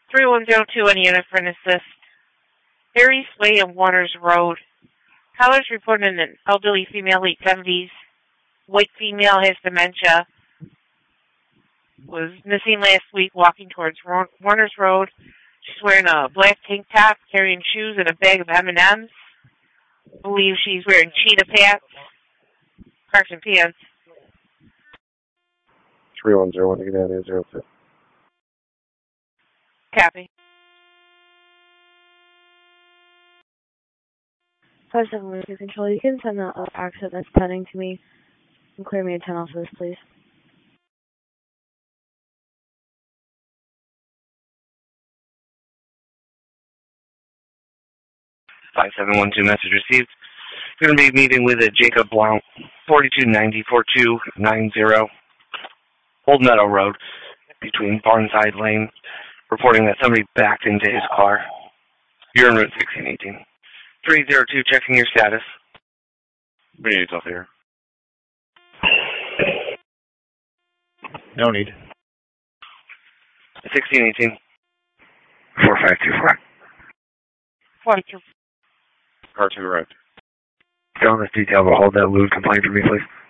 3102 on unit for an assist. Harry's Way and Warner's Road. Callers reported an elderly female, late 70s. White female has dementia. Was missing last week walking towards Warner's Road. She's wearing a black tank top, carrying shoes, and a bag of M&Ms. Believe she's wearing cheetah pants. Carson pants. 3101 to get down to 02. Copy. 5712 Control, you can send the exit that's pending to me and clear me a 10 off of this, please. 5712 message received. You're going to be meeting with a Jacob Blount, 4290-4290, Old Meadow Road, between Barnside Lane, reporting that somebody backed into his car. You're en route 1618. 302, checking your status. We need off here. No need. 1618. 4524. 42. Car to the right. Still in this detail, but hold that lewd complaint for me, please.